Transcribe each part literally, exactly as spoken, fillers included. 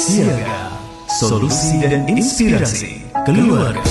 Siaga, solusi dan inspirasi keluarga.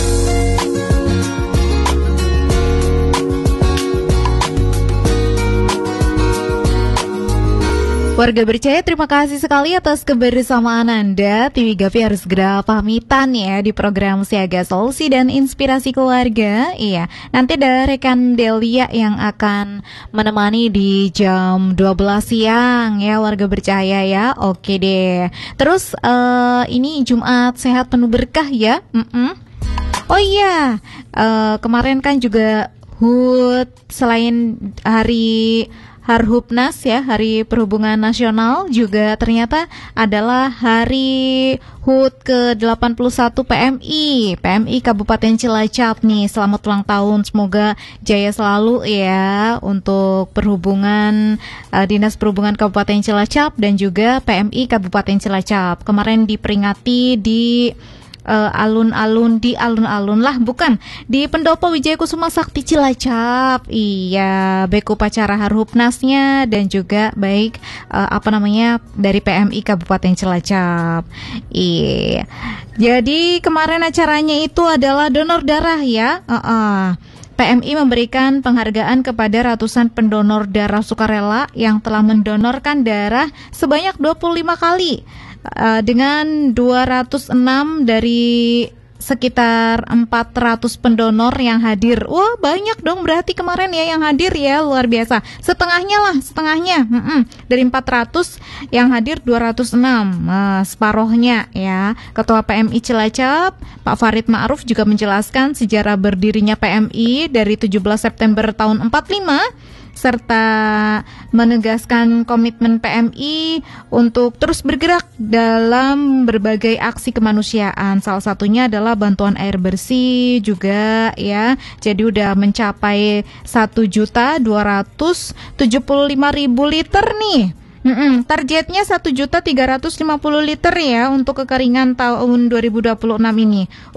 Warga Berjaya, terima kasih sekali atas kebersamaan Anda. T V Gavi harus segera pamitan ya di program Siaga Solusi dan Inspirasi Keluarga. Iya, nanti ada rekan Delia yang akan menemani di jam dua belas siang ya, Warga Berjaya ya. Oke deh. Terus uh, ini Jumat sehat penuh berkah ya. Mm-mm. Oh iya, uh, kemarin kan juga H U T, selain hari Harhubnas ya, Hari Perhubungan Nasional, juga ternyata adalah Hari H U T ke delapan puluh satu P M I P M I Kabupaten Cilacap nih. Selamat ulang tahun, semoga jaya selalu ya untuk perhubungan, uh, Dinas Perhubungan Kabupaten Cilacap dan juga P M I Kabupaten Cilacap. Kemarin diperingati di Uh, alun-alun di alun-alun lah bukan di Pendopo Wijaya Kusuma Sakti Cilacap. Iya, baik upacara Harhubnasnya dan juga baik uh, apa namanya dari P M I Kabupaten Cilacap. Iya. Jadi kemarin acaranya itu adalah donor darah ya. Uh-uh. P M I memberikan penghargaan kepada ratusan pendonor darah sukarela yang telah mendonorkan darah sebanyak dua puluh lima kali. Uh, dengan dua ratus enam dari sekitar empat ratus pendonor yang hadir. Wah, banyak dong berarti kemarin ya yang hadir ya, luar biasa. Setengahnya lah, setengahnya. Mm-mm. Dari empat ratus yang hadir dua ratus enam, uh, separohnya ya. Ketua P M I Cilacap, Pak Farid Ma'ruf juga menjelaskan sejarah berdirinya P M I dari tujuh belas September tahun empat puluh lima, serta menegaskan komitmen P M I untuk terus bergerak dalam berbagai aksi kemanusiaan. Salah satunya adalah bantuan air bersih juga ya. Jadi udah mencapai satu juta dua ratus tujuh puluh lima ribu liter nih. Mm-mm, targetnya satu juta tiga ratus lima puluh liter ya untuk kekeringan tahun dua ribu dua puluh enam ini.